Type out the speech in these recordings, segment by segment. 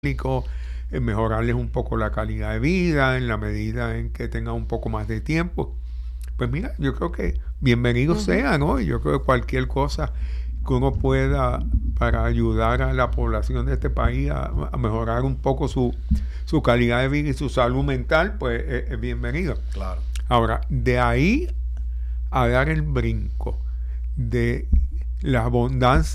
público, mejorarles un poco la calidad de vida en la medida en que tengan un poco más de tiempo. Pues mira, yo creo que bienvenidos sean, ¿no? Yo creo que cualquier cosa que uno pueda para ayudar a la población de este país a mejorar un poco su calidad de vida y su salud mental, pues es bienvenido. Claro. Ahora, de ahí a dar el brinco de las bondades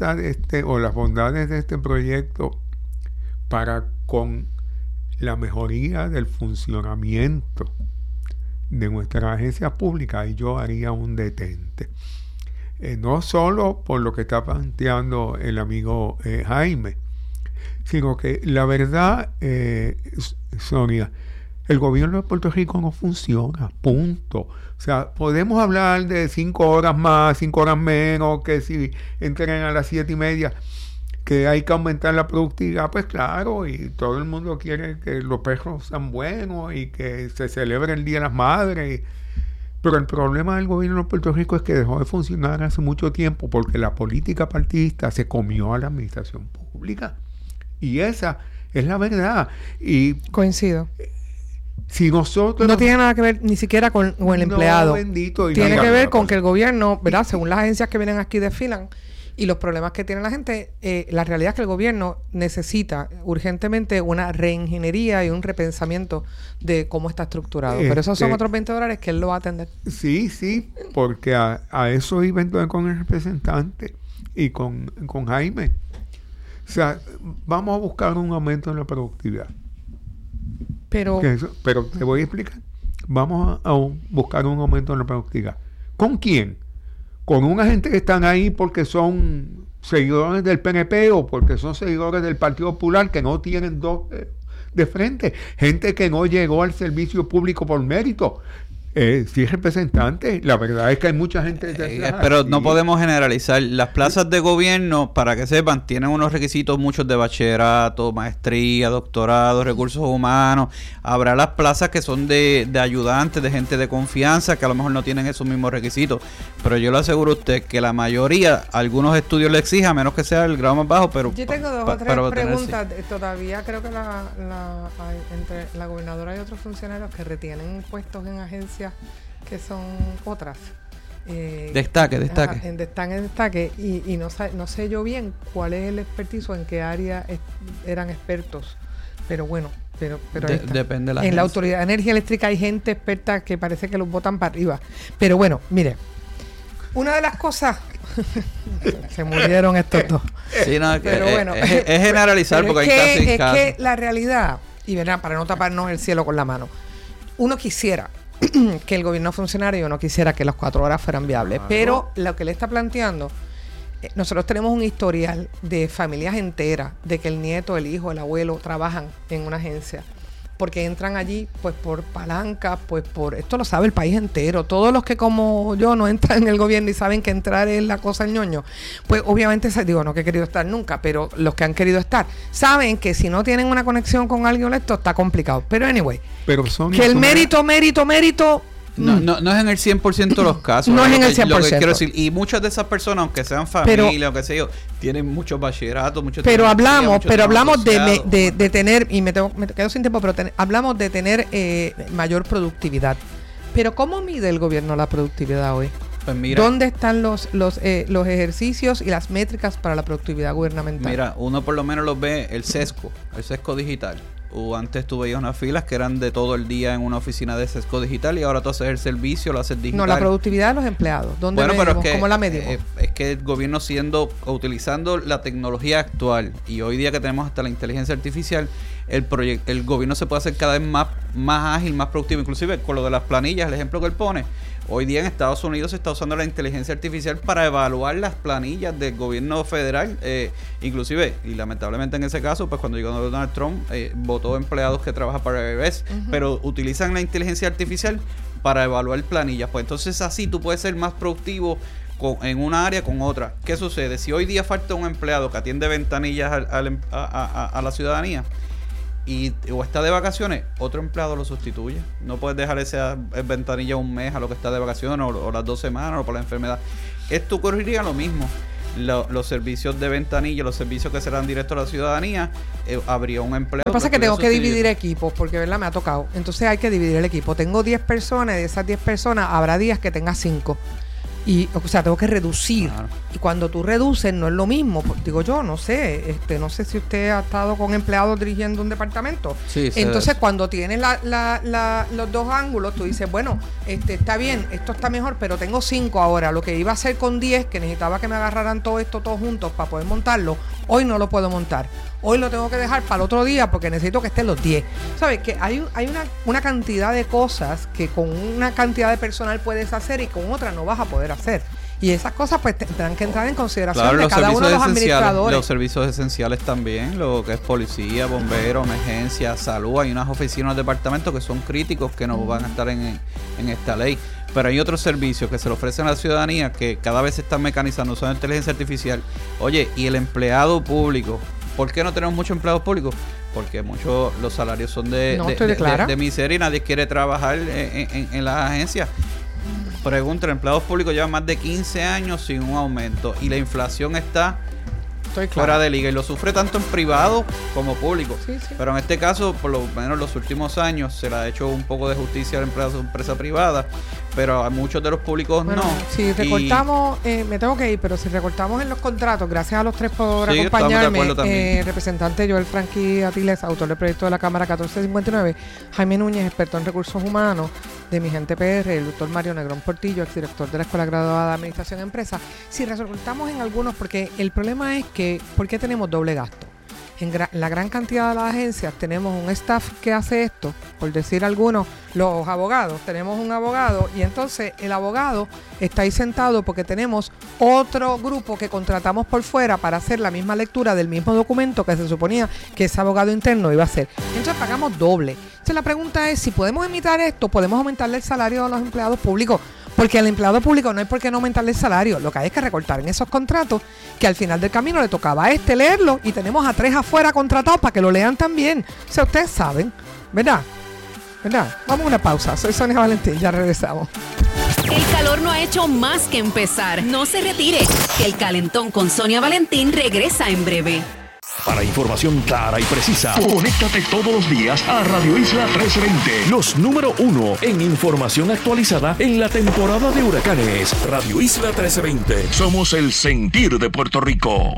de este proyecto para con la mejoría del funcionamiento de nuestras agencias públicas, y yo haría un detente. No solo por lo que está planteando el amigo Jaime, sino que la verdad, Sonia, el gobierno de Puerto Rico no funciona, punto. O sea, podemos hablar de 5 horas más, 5 horas menos, que si entren a las 7:30, que hay que aumentar la productividad, pues claro, y todo el mundo quiere que los perros sean buenos y que se celebre el Día de las Madres. Pero el problema del gobierno de Puerto Rico es que dejó de funcionar hace mucho tiempo porque la política partidista se comió a la administración pública. Y esa es la verdad. Y coincido. Si nosotros no tiene nada que ver ni siquiera con el empleado. Bendito, tiene que ver con que el gobierno, ¿verdad? Según las agencias que vienen aquí desfilan y los problemas que tiene la gente, la realidad es que el gobierno necesita urgentemente una reingeniería y un repensamiento de cómo está estructurado. Pero esos son otros $20 que él lo va a atender. Sí, porque a eso iba entonces con el representante y con Jaime. O sea, vamos a buscar un aumento en la productividad. Pero te voy a explicar. Vamos a buscar un aumento en la productividad. ¿Con quién? ¿Con una gente que están ahí porque son seguidores del PNP o porque son seguidores del Partido Popular, que no tienen dos de frente? Gente que no llegó al servicio público por mérito. Sí, representante. La verdad es que hay mucha gente pero no podemos generalizar. Las plazas de gobierno, para que sepan, tienen unos requisitos muchos de bachillerato, maestría, doctorado, recursos humanos. Habrá las plazas que son de ayudantes, de gente de confianza, que a lo mejor no tienen esos mismos requisitos. Pero yo le aseguro a usted que la mayoría, algunos estudios le exigen, a menos que sea el grado más bajo, pero... Yo tengo dos o tres preguntas. Todavía creo que entre la gobernadora y otros funcionarios que retienen puestos en agencias que son otras. Destaque. Están en destaque y no sé yo bien cuál es el expertise o en qué área eran expertos. Pero bueno, pero depende de la en la Autoridad de Energía Eléctrica hay gente experta que parece que los botan para arriba. Pero bueno, mire, una de las cosas... se murieron estos dos. Sí, no, pero bueno, es generalizar porque hay casos y casos. Es que la realidad, y verá, para no taparnos el cielo con la mano, uno quisiera que el gobierno funcionara y uno quisiera que las 4 horas fueran viables. Pero lo que le está planteando, nosotros tenemos un historial de familias enteras, de que el nieto, el hijo, el abuelo trabajan en una agencia, porque entran allí pues por palanca, pues por... Esto lo sabe el país entero. Todos los que como yo no entran en el gobierno y saben que entrar es la cosa del ñoño, pues obviamente, digo, no que he querido estar nunca, pero los que han querido estar, saben que si no tienen una conexión con alguien honesto, está complicado. Pero anyway, que el mérito... No es en el 100% de los casos. No es en el 100%. Lo que quiero decir, y muchas de esas personas, aunque sean familia o qué sé yo, tienen muchos bachilleratos, pero hablamos de tener, y me quedo sin tiempo, pero hablamos de tener mayor productividad. Pero ¿cómo mide el gobierno la productividad hoy? Pues mira, ¿dónde están los ejercicios y las métricas para la productividad gubernamental? Mira, uno por lo menos los ve el sesco digital. Antes tú veías unas filas que eran de todo el día en una oficina de sesco digital y ahora tú haces el servicio, lo haces digital. No, la productividad de los empleados. ¿Dónde medimos? ¿Cómo la medimos? Es que el gobierno utilizando la tecnología actual y hoy día que tenemos hasta la inteligencia artificial, el gobierno se puede hacer cada vez más ágil, más productivo. Inclusive con lo de las planillas, el ejemplo que él pone. Hoy día en Estados Unidos se está usando la inteligencia artificial para evaluar las planillas del gobierno federal, inclusive, y lamentablemente en ese caso, pues cuando llegó Donald Trump, votó empleados que trabajan para IRS, pero utilizan la inteligencia artificial para evaluar planillas. Pues entonces así tú puedes ser más productivo en una área con otra. ¿Qué sucede? Si hoy día falta un empleado que atiende ventanillas a la ciudadanía, o está de vacaciones, otro empleado lo sustituye. No puedes dejar esa ventanilla un mes a lo que está de vacaciones o las 2 semanas o por la enfermedad. Esto ocurriría lo mismo. los servicios de ventanilla, los servicios que serán directos a la ciudadanía, habría un empleado. Lo que pasa es que tengo que dividir equipos, porque ¿verdad? Me ha tocado. Entonces hay que dividir el equipo. Tengo 10 personas, y de esas 10 personas habrá días que tenga 5. Y, o sea, tengo que reducir. Claro. Y cuando tú reduces, no es lo mismo. Digo yo, no sé. No sé si usted ha estado con empleados dirigiendo un departamento. Sí, entonces, cuando tienes los dos ángulos, tú dices, bueno, está bien, esto está mejor, pero tengo 5 ahora. Lo que iba a hacer con 10, que necesitaba que me agarraran todo esto todos juntos para poder montarlo, hoy no lo puedo montar. Hoy lo tengo que dejar para el otro día porque necesito que estén los 10. ¿Sabes? Que hay una cantidad de cosas que con una cantidad de personal puedes hacer y con otra no vas a poder hacer. Y esas cosas pues tendrán que entrar en consideración de cada uno de los administradores. Los servicios esenciales también, lo que es policía, bomberos, emergencia, salud. Hay unas oficinas, departamentos que son críticos que no van a estar en esta ley. Pero hay otros servicios que se le ofrecen a la ciudadanía que cada vez se están mecanizando, usando inteligencia artificial. Oye, y el empleado público, ¿por qué no tenemos muchos empleados públicos? Porque los salarios son de miseria y nadie quiere trabajar en las agencias. Pregunta, empleados públicos llevan más de 15 años sin un aumento y la inflación está fuera de liga y lo sufre tanto en privado como público. Sí. Pero en este caso, por lo menos en los últimos años, se le ha hecho un poco de justicia a la empresa privada, pero a muchos de los públicos no. Si recortamos, me tengo que ir, pero si recortamos en los contratos, gracias a los 3 por acompañarme, representante Joel Franqui Atiles, autor del proyecto de la Cámara 1459, Jaime Núñez, experto en recursos humanos de Mi Gente PR, el doctor Mario Negrón Portillo, exdirector de la Escuela Graduada de Administración de Empresas. Si recortamos en algunos, porque el problema es que, ¿por qué tenemos doble gasto? En la gran cantidad de las agencias tenemos un staff que hace esto, por decir algunos, los abogados, tenemos un abogado y entonces el abogado está ahí sentado porque tenemos otro grupo que contratamos por fuera para hacer la misma lectura del mismo documento que se suponía que ese abogado interno iba a hacer. Entonces pagamos doble. Entonces la pregunta es, si podemos imitar esto, podemos aumentarle el salario a los empleados públicos. Porque al empleado público no hay por qué no aumentarle el salario. Lo que hay es que recortar en esos contratos que al final del camino le tocaba a leerlo y tenemos a 3 afuera contratados para que lo lean también. O sea, ustedes saben, ¿verdad? Vamos a una pausa. Soy Sonia Valentín, ya regresamos. El calor no ha hecho más que empezar. No se retire, que el calentón con Sonia Valentín regresa en breve. Para información clara y precisa, conéctate todos los días a Radio Isla 1320. Los número 1 en información actualizada en la temporada de huracanes. Radio Isla 1320. Somos el sentir de Puerto Rico.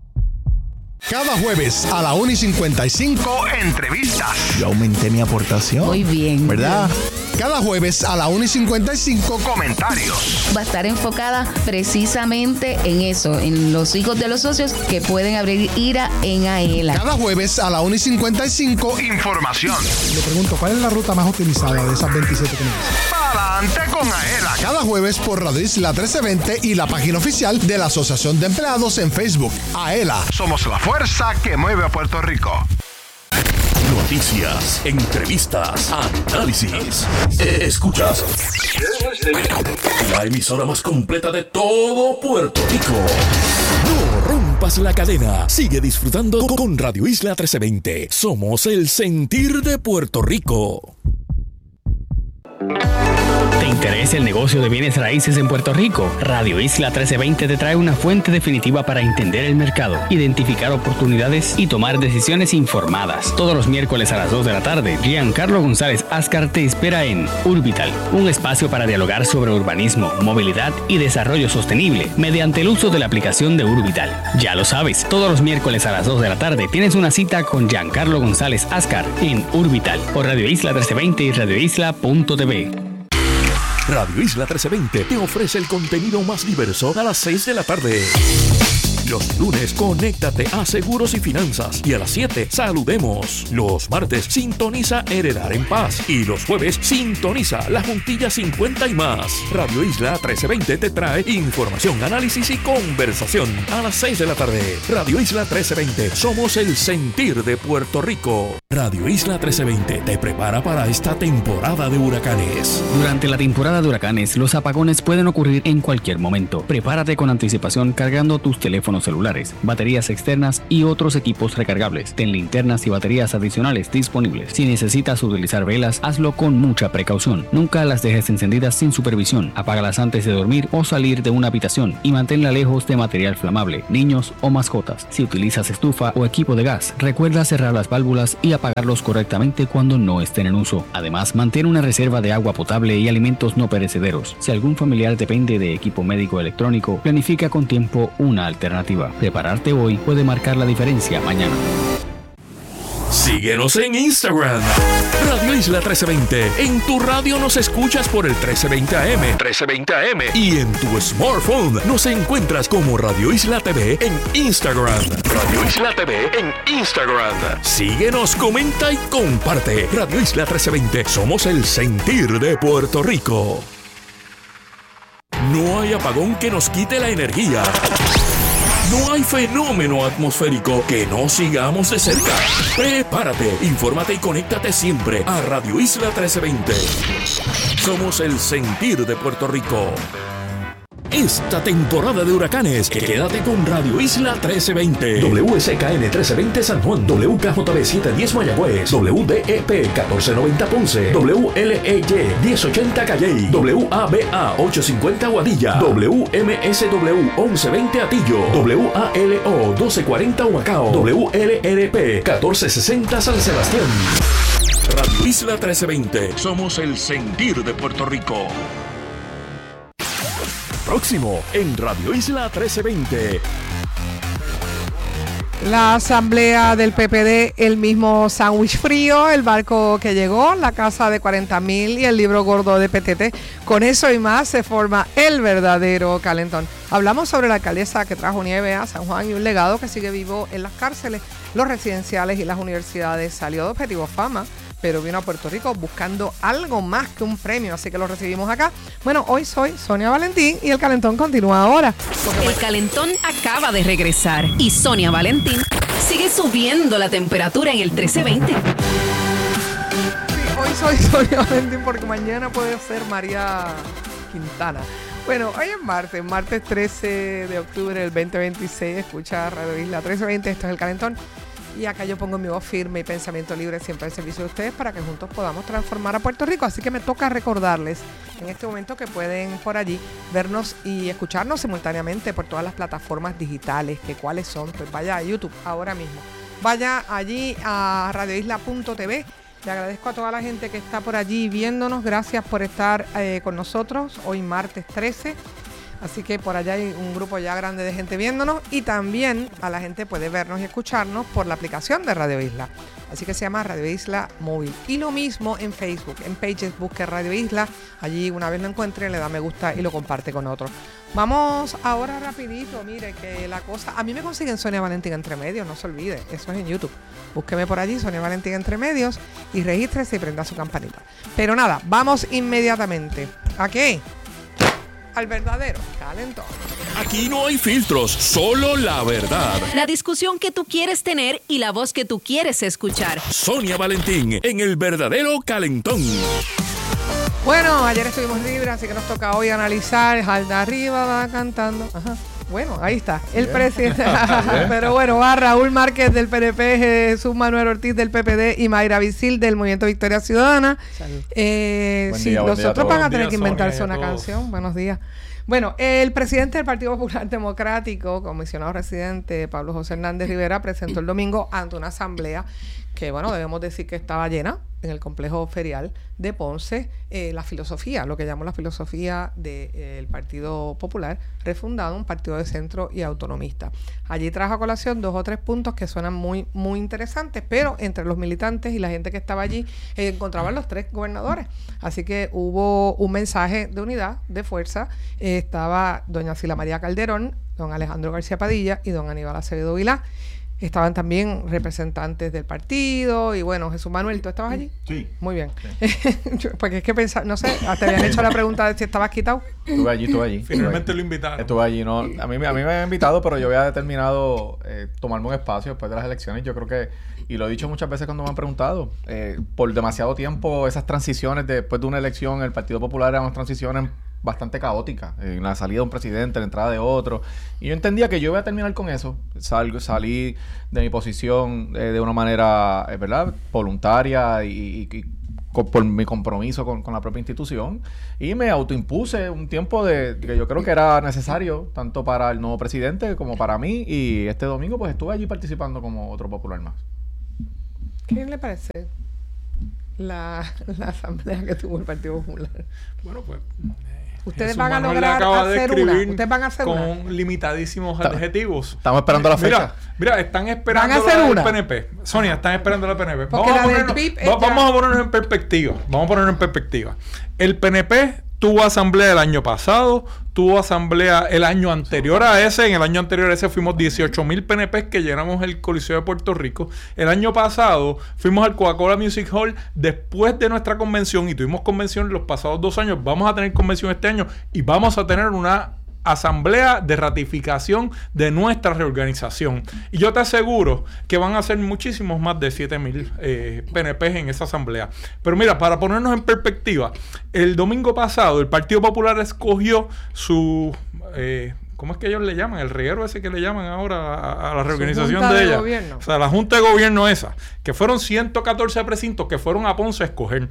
Cada jueves a la 1:55, entrevistas. Yo aumenté mi aportación. Muy bien. ¿Verdad? Cada jueves a la 1:55, comentarios. Va a estar enfocada precisamente en eso, en los hijos de los socios que pueden abrir IRA en AELA. Cada jueves a la 1:55, información. Le pregunto, ¿cuál es la ruta más utilizada de esas 27 que me dicen? ¡Pa'lante con AELA! Cada jueves por Radio Isla 1320 y la página oficial de la Asociación de Empleados en Facebook. AELA, somos la fuerza que mueve a Puerto Rico. Noticias, entrevistas, análisis. Escuchas la emisora más completa de todo Puerto Rico. No rompas la cadena. Sigue disfrutando con Radio Isla 1320. Somos el sentir de Puerto Rico. ¿Te interesa el negocio de bienes raíces en Puerto Rico? Radio Isla 1320 te trae una fuente definitiva para entender el mercado, identificar oportunidades y tomar decisiones informadas. Todos los miércoles a las 2 de la tarde, Giancarlo González Ascar te espera en Urbital, un espacio para dialogar sobre urbanismo, movilidad y desarrollo sostenible mediante el uso de la aplicación de Urbital. Ya lo sabes, todos los miércoles a las 2 de la tarde tienes una cita con Giancarlo González Ascar en Urbital por Radio Isla 1320 y radioisla.tv. Radio Isla 1320 te ofrece el contenido más diverso a las 6 de la tarde. Los lunes, conéctate a Seguros y Finanzas. Y a las 7, saludemos. Los martes, sintoniza Heredar en Paz. Y los jueves, sintoniza La Juntilla 50 y más. Radio Isla 1320 te trae información, análisis y conversación. A las 6 de la tarde, Radio Isla 1320. Somos el sentir de Puerto Rico. Radio Isla 1320 te prepara para esta temporada de huracanes. Durante la temporada de huracanes, los apagones pueden ocurrir en cualquier momento. Prepárate con anticipación cargando tus teléfonos celulares, baterías externas y otros equipos recargables. Ten linternas y baterías adicionales disponibles. Si necesitas utilizar velas, hazlo con mucha precaución. Nunca las dejes encendidas sin supervisión. Apágalas antes de dormir o salir de una habitación y manténla lejos de material flamable, niños o mascotas. Si utilizas estufa o equipo de gas, recuerda cerrar las válvulas y apagarlos correctamente cuando no estén en uso. Además, mantén una reserva de agua potable y alimentos no perecederos. Si algún familiar depende de equipo médico electrónico, planifica con tiempo una alternativa. Prepararte hoy puede marcar la diferencia mañana. Síguenos en Instagram, Radio Isla 1320. En tu radio nos escuchas por el 1320 AM. Y en tu smartphone nos encuentras como Radio Isla TV en Instagram. Radio Isla TV en Instagram. Síguenos, comenta y comparte. Radio Isla 1320. Somos el sentir de Puerto Rico. No hay apagón que nos quite la energía. No hay fenómeno atmosférico que no sigamos de cerca. Prepárate, infórmate y conéctate siempre a Radio Isla 1320. Somos el sentir de Puerto Rico. Esta temporada de huracanes, quédate con Radio Isla 1320. WSKN 1320 San Juan, WKJB 710 Mayagüez, WDEP 1490 Ponce, WLEY 1080 Calley, WABA 850 Guadilla, WMSW 1120 Atillo, WALO 1240 Humacao, WLRP 1460 San Sebastián. Radio Isla 1320. Somos el sentir de Puerto Rico. Próximo en Radio Isla 1320. La asamblea del PPD, el mismo sándwich frío, el barco que llegó, la casa de 40,000 y el libro gordo de PTT. Con eso y más se forma el verdadero calentón. Hablamos sobre la alcaldesa que trajo nieve a San Juan y un legado que sigue vivo en las cárceles, los residenciales y las universidades. Salió de Objetivo Fama, pero vino a Puerto Rico buscando algo más que un premio, así que lo recibimos acá. Bueno, hoy soy Sonia Valentín y el calentón continúa ahora. El calentón acaba de regresar y Sonia Valentín sigue subiendo la temperatura en el 1320. Sí, hoy soy Sonia Valentín porque mañana puede ser María Quintana. Bueno, hoy es martes 13 de octubre del 2026. Escucha Radio Isla 1320, esto es el calentón. Y acá yo pongo mi voz firme y pensamiento libre siempre al servicio de ustedes para que juntos podamos transformar a Puerto Rico. Así que me toca recordarles en este momento que pueden por allí vernos y escucharnos simultáneamente por todas las plataformas digitales. Que cuáles son, pues vaya a YouTube ahora mismo. Vaya allí a radioisla.tv. Le agradezco a toda la gente que está por allí viéndonos. Gracias por estar con nosotros hoy martes 13. Así que por allá hay un grupo ya grande de gente viéndonos y también a la gente puede vernos y escucharnos por la aplicación de Radio Isla. Así que se llama Radio Isla Móvil. Y lo mismo en Facebook. En Pages busque Radio Isla. Allí una vez lo encuentre, le da me gusta y lo comparte con otros. Vamos ahora rapidito. Mire que la cosa... A mí me consiguen Sonia Valentín Entre Medios, no se olvide. Eso es en YouTube. Búsqueme por allí, Sonia Valentín Entre Medios, y regístrese y prenda su campanita. Pero nada, vamos inmediatamente. ¿A qué? Al verdadero calentón. Aquí no hay filtros, solo la verdad. La discusión que tú quieres tener y la voz que tú quieres escuchar. Sonia Valentín en el verdadero calentón. Bueno, ayer estuvimos libres, así que nos toca hoy analizar. Alda arriba va cantando. Ajá. Bueno, ahí está, el presidente. Pero bueno, va Raúl Márquez del PNP, Jesús Manuel Ortiz del PPD y Mayra Vicil del Movimiento Victoria Ciudadana. Los otros van a tener que inventarse una canción. Buenos días. Bueno, el presidente del Partido Popular Democrático, comisionado residente Pablo José Hernández Rivera, presentó el domingo ante una asamblea que, bueno, debemos decir que estaba llena en el complejo ferial de Ponce, la filosofía, lo que llamamos la filosofía del Partido Popular, refundado, un partido de centro y autonomista. Allí trajo a colación 2 o 3 puntos que suenan muy, muy interesantes, pero entre los militantes y la gente que estaba allí encontraban los 3 gobernadores. Así que hubo un mensaje de unidad, de fuerza. Estaba doña Sila María Calderón, don Alejandro García Padilla y don Aníbal Acevedo Vilá. Estaban también representantes del partido y bueno, Jesús Manuel, ¿tú estabas allí? Sí. Muy bien. Sí. Porque es que pensaba, no sé, te habían hecho la pregunta de si estabas quitado. Estuve allí. Finalmente lo invitaron. Estuve allí, no, a mí me habían invitado, pero yo había determinado tomarme un espacio después de las elecciones. Yo creo que Y lo he dicho muchas veces cuando me han preguntado. Por demasiado tiempo, esas transiciones después de una elección, el Partido Popular eran unas transiciones bastante caóticas. En la salida de un presidente, la entrada de otro. Y yo entendía que yo iba a terminar con eso. Salí de mi posición de una manera, ¿verdad?, voluntaria y por mi compromiso con la propia institución, y me autoimpuse un tiempo que yo creo que era necesario tanto para el nuevo presidente como para mí, y este domingo pues estuve allí participando como otro popular más. ¿Qué le parece la asamblea que tuvo el Partido Popular? Bueno, pues ustedes van a lograr hacer una. Ustedes van a hacer con una. Limitadísimos adjetivos. Estamos esperando la fecha. Mira, están esperando ¿Van a hacer la una? del PNP. Sonia, están esperando la PNP. Porque la del PIB Vamos a ponernos en perspectiva. El PNP tuvo asamblea el año pasado, tuvo asamblea el año anterior a ese. En el año anterior a ese fuimos 18,000 PNP que llenamos el Coliseo de Puerto Rico. El año pasado fuimos al Coca-Cola Music Hall después de nuestra convención, y tuvimos convención los pasados 2 años. Vamos a tener convención este año y vamos a tener una asamblea de ratificación de nuestra reorganización. Y yo te aseguro que van a ser muchísimos más de 7,000 PNP en esa asamblea. Pero mira, para ponernos en perspectiva, el domingo pasado el Partido Popular escogió su... ¿cómo es que ellos le llaman? El reguero ese que le llaman ahora a la reorganización de ella. Gobierno. O sea, la Junta de Gobierno esa, que fueron 114 precintos que fueron a Ponce a escoger.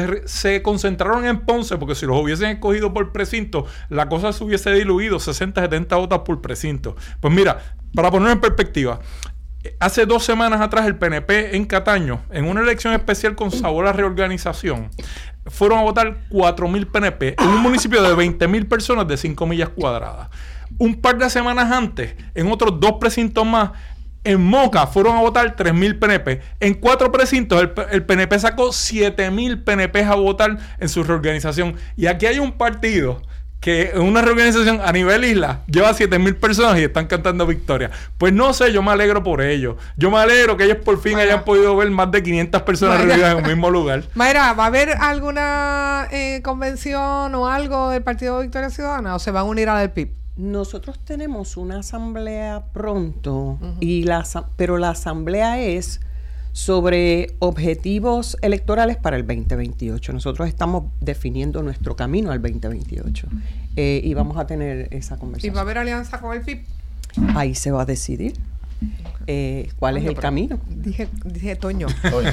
Se concentraron en Ponce, porque si los hubiesen escogido por precinto, la cosa se hubiese diluido, 60, 70 votos por precinto. Pues mira, para poner en perspectiva, hace 2 semanas atrás el PNP en Cataño, en una elección especial con sabor a reorganización, fueron a votar 4,000 PNP en un municipio de 20,000 personas de 5 millas cuadradas. Un par de semanas antes, en otros 2 precintos más, en Moca fueron a votar 3,000 PNP. En 4 precintos el PNP sacó 7,000 PNP a votar en su reorganización. Y aquí hay un partido que en una reorganización a nivel isla lleva 7,000 personas y están cantando victoria. Pues no sé, yo me alegro por ellos. Yo me alegro que ellos por fin hayan podido ver más de 500 personas reunidas en un mismo lugar. Mayra, ¿va a haber alguna convención o algo del Partido Victoria Ciudadana o se van a unir a la del PIB? Nosotros tenemos una asamblea pronto, pero la asamblea es sobre objetivos electorales para el 2028. Nosotros estamos definiendo nuestro camino al 2028 y vamos a tener esa conversación. ¿Y va a haber alianza con el PIB? Ahí se va a decidir cuál es el camino. Dije Toño.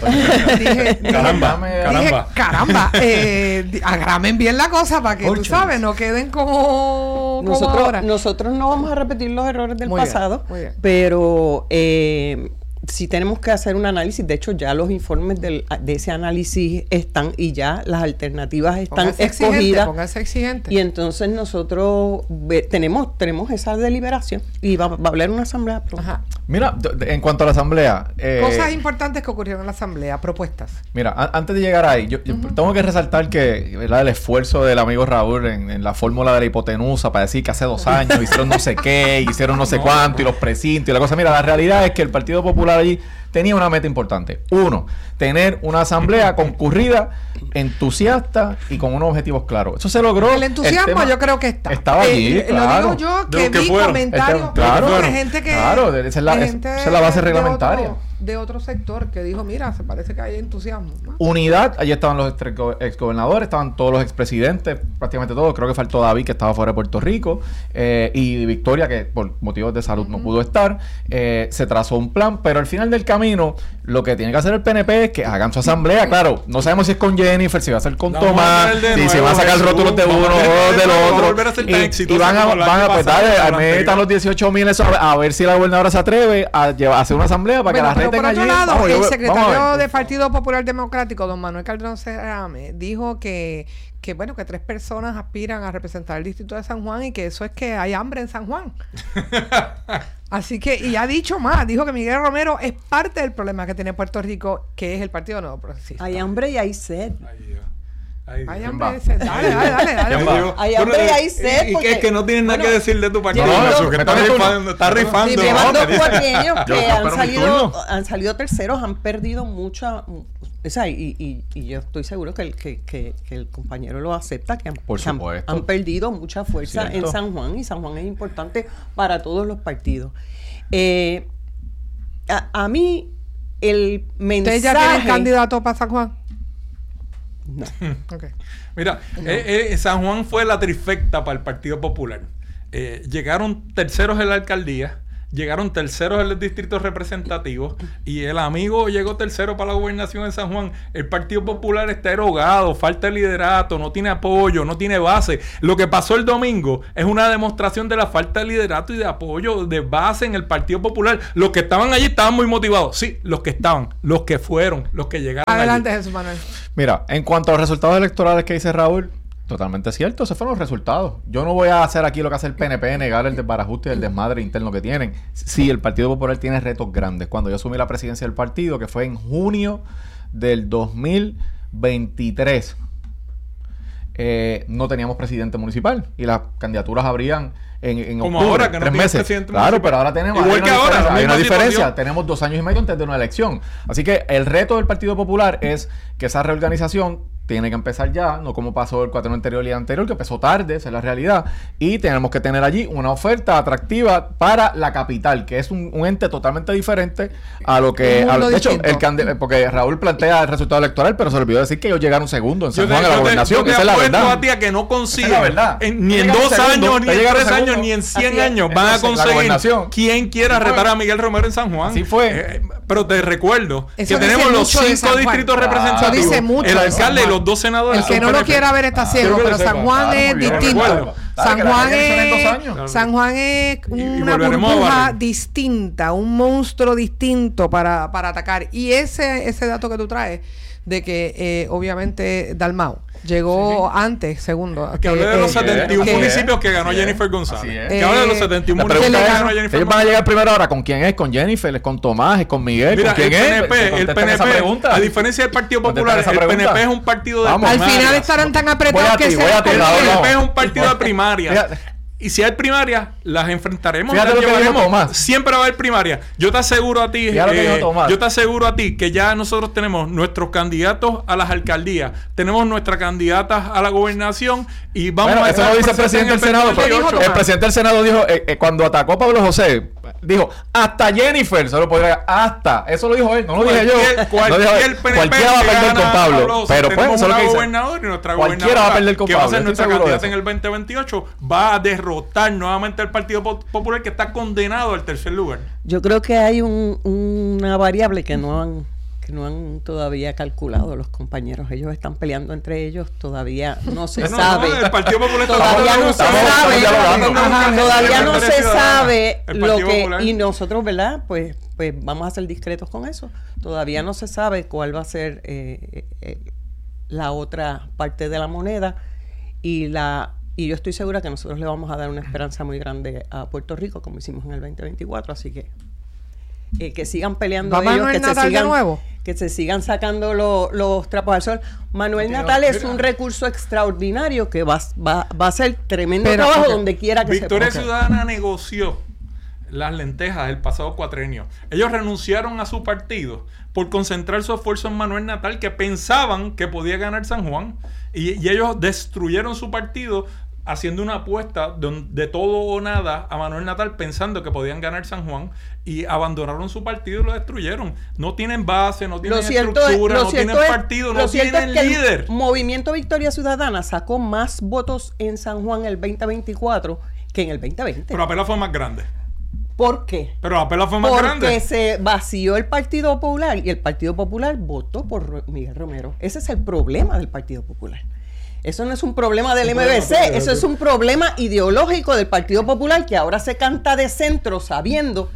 Caramba. Agramen bien la cosa para que tú sabes, no queden como ahora. Nosotros no vamos a repetir los errores del pasado, muy bien. pero sí tenemos que hacer un análisis. De hecho, ya los informes de ese análisis están y ya las alternativas están escogidas. Póngase exigente. Y entonces nosotros tenemos esa deliberación y va a haber una asamblea pronto. Ajá. Mira, en cuanto a la asamblea... cosas importantes que ocurrieron en la asamblea, propuestas. Mira, antes de llegar ahí, yo tengo que resaltar que, ¿verdad?, el esfuerzo del amigo Raúl en la fórmula de la hipotenusa para decir que hace 2 años hicieron no sé qué, hicieron no sé cuánto, y los precintos y la cosa. Mira, la realidad es que el Partido Popular allí tenía una meta importante. 1, tener una asamblea concurrida, entusiasta y con unos objetivos claros. Eso se logró. El entusiasmo yo creo que está. Estaba allí, claro. Lo digo yo, que vi comentarios de gente que... Claro, esa es la base reglamentaria. De otro sector que dijo, mira, se parece que hay entusiasmo, ¿no? Unidad, allí estaban los exgobernadores, estaban todos los expresidentes, prácticamente todos. Creo que faltó David, que estaba fuera de Puerto Rico, y Victoria, que por motivos de salud no pudo estar. Se trazó un plan, pero al final del camino, lo que tiene que hacer el PNP es que hagan su asamblea. Claro, no sabemos si es con Jennifer, si va a ser con Tomás, si se van a sacar rótulos de uno o del otro. Y van a pues dale, metan los 18,000 eso, a ver si la gobernadora se atreve a hacer una asamblea para que la gente... Por otro lado, el secretario del Partido Popular Democrático, don Manuel Calderón Cerame, dijo que 3 personas aspiran a representar el distrito de San Juan y que eso es que hay hambre en San Juan. Así que, y ha dicho más, dijo que Miguel Romero es parte del problema que tiene Puerto Rico, que es el Partido Nuevo Progresista. Hay hambre y hay sed. Hay hambre y sed. Dale. Hay hambre y hay sed. Y que es que no tienes nada que decir de tu partido. Que está rifando. Llevan 2 cuatrienios que han salido terceros, han perdido mucha... y yo estoy seguro que el compañero lo acepta, que han perdido mucha fuerza en San Juan, y San Juan es importante para todos los partidos. A mí el mensaje... ¿Usted ya tiene candidato para San Juan? No. Okay. Mira, San Juan fue la trifecta para el Partido Popular. Llegaron terceros en la alcaldía, llegaron terceros en los distritos representativos y el amigo llegó tercero para la gobernación en San Juan. El Partido Popular está erogado, falta de liderato, no tiene apoyo, no tiene base. Lo que pasó el domingo es una demostración de la falta de liderato y de apoyo de base en el Partido Popular. Los que estaban allí estaban muy motivados. Sí, los que estaban, los que fueron, los que llegaron. Adelante, allí. Jesús Manuel. Mira, en cuanto a los resultados electorales que dice Raúl, totalmente cierto, esos fueron los resultados. Yo no voy a hacer aquí lo que hace el PNP, negar el desbarajuste y el desmadre interno que tienen. Sí, el Partido Popular tiene retos grandes. Cuando yo asumí la presidencia del partido, que fue en junio del 2023, no teníamos presidente municipal y las candidaturas abrían en como octubre, ahora que no 3 meses. Presidente claro, municipal. pero ahora tenemos igual que ahora, hay una diferencia. situación. Tenemos 2 años y medio antes de una elección. Así que el reto del Partido Popular es que esa reorganización tiene que empezar ya, no como pasó el cuatrienio anterior y el anterior, que empezó tarde, esa es la realidad. Y tenemos que tener allí una oferta atractiva para la capital, que es un ente totalmente diferente a lo que... de hecho, porque Raúl plantea el resultado electoral, pero se le olvidó decir que ellos llegaron segundo en San Juan a la gobernación. Esa es la verdad. A ti a que no consiguen, es la verdad. Ni en 2 años, ni en 3 años, ni en 100 años van a conseguir quien quiera retar a Miguel Romero en San Juan. Así fue. Pero te recuerdo Eso que tenemos los 5 Eso distritos representativos, dice mucho el de alcalde y los 2 senadores. El que no lo quiera ver está ciego, pero San Juan es distinto. San Juan es una burbuja distinta, un monstruo distinto para atacar. Y ese dato que tú traes de que obviamente Dalmau llegó antes, segundo. Que hable de los 71 municipios que ganó Jennifer González. Que hable de los 71 municipios que ganó Jennifer González. Ellos van a llegar primero ahora. ¿Con quién es? ¿Con Jennifer? ¿Es con Tomás? ¿Es con Miguel? Mira, ¿con quién el PNP, a diferencia del Partido Popular, el PNP es un partido de primarias. Al final estarán tan apretados que el PNP es un partido de primarias. Y si hay primarias, las enfrentaremos, las llevaremos. Siempre va a haber primarias. Yo te aseguro a ti, que ya nosotros tenemos nuestros candidatos a las alcaldías, tenemos nuestras candidatas a la gobernación y vamos a... Eso lo dice el presidente del Senado. El presidente del Senado dijo, cuando atacó a Pablo José, dijo, hasta Jennifer se lo podría... Hasta. Eso lo dijo él, no lo dije yo. Cualquiera va a perder con Pablo. Pero pues, eso es lo que dice. Gobernador y nuestra cualquiera va a perder con que Pablo. va a ser nuestra candidata en el 2028, va a derrotar nuevamente al Partido Popular, que está condenado al tercer lugar. Yo creo que hay una variable que no han todavía calculado los compañeros. Ellos están peleando entre ellos, todavía no se sabe. El Partido Popular todavía no se sabe lo que, y nosotros, ¿verdad? Pues vamos a ser discretos con eso. Todavía no se sabe cuál va a ser la otra parte de la moneda y yo estoy segura que nosotros le vamos a dar una esperanza muy grande a Puerto Rico, como hicimos en el 2024, así que sigan peleando ellos, que se sigan sacando los trapos al sol. Manuel Natal es un recurso extraordinario que va a hacer tremendo trabajo donde quiera que Victoria Ciudadana negoció las lentejas el pasado cuatrenio. Ellos renunciaron a su partido por concentrar su esfuerzo en Manuel Natal, que pensaban que podía ganar San Juan, y ellos destruyeron su partido haciendo una apuesta de todo o nada a Manuel Natal, pensando que podían ganar San Juan, y abandonaron su partido y lo destruyeron. No tienen base, no tienen estructura, no tienen partido, no tienen líder. El Movimiento Victoria Ciudadana sacó más votos en San Juan el 2024 que en el 2020. Pero la pela fue más grande. ¿Por qué? Pero la pela fue más grande. Porque se vació el Partido Popular y el Partido Popular votó por Miguel Romero. Ese es el problema del Partido Popular. Eso no es un problema del MBC, eso es un problema ideológico del Partido Popular, que ahora se canta de centro sabiendo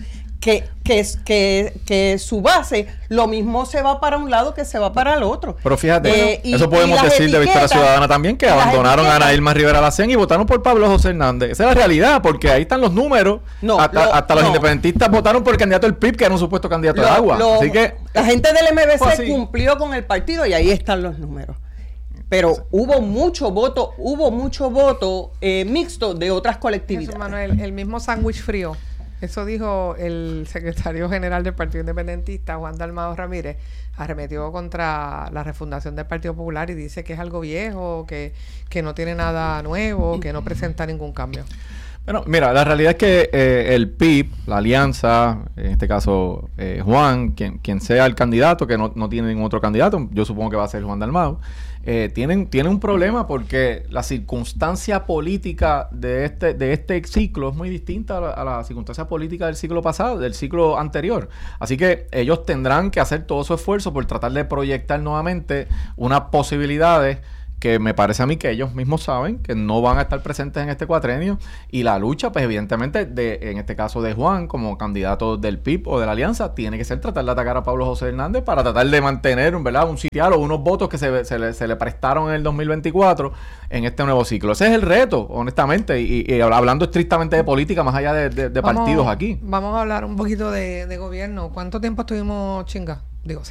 que su base lo mismo se va para un lado que se va para el otro. Pero fíjate, eso podemos decir de Victoria Ciudadana también, que abandonaron a Ana Irma Rivera Lacén y votaron por Pablo José Hernández. Esa es la realidad, porque ahí están los números. Hasta los independentistas votaron por el candidato del PIB, que era un supuesto candidato de agua. Así que la gente del MBC cumplió con el partido y ahí están los números. Pero hubo mucho voto mixto de otras colectividades. Eso, Manuel, el mismo sándwich frío. Eso dijo el secretario general del Partido Independentista, Juan Dalmau Ramírez, arremetió contra la refundación del Partido Popular y dice que es algo viejo, que no tiene nada nuevo, que no presenta ningún cambio. Bueno, mira, la realidad es que el PIB, la alianza, en este caso Juan, quien sea el candidato, que no tiene ningún otro candidato, yo supongo que va a ser Juan Dalmau, tienen un problema porque la circunstancia política de este ciclo es muy distinta a la circunstancia política del ciclo pasado, del ciclo anterior. Así que ellos tendrán que hacer todo su esfuerzo por tratar de proyectar nuevamente unas posibilidades que me parece a mí que ellos mismos saben que no van a estar presentes en este cuatrenio, y la lucha, pues evidentemente, en este caso de Juan, como candidato del PIB o de la Alianza, tiene que ser tratar de atacar a Pablo José Hernández para tratar de mantener, ¿verdad?, un sitial o unos votos que se le prestaron en el 2024 en este nuevo ciclo. Ese es el reto, honestamente, y hablando estrictamente de política, más allá de partidos aquí. Vamos a hablar un poquito de gobierno. ¿Cuánto tiempo estuvimos sin gas?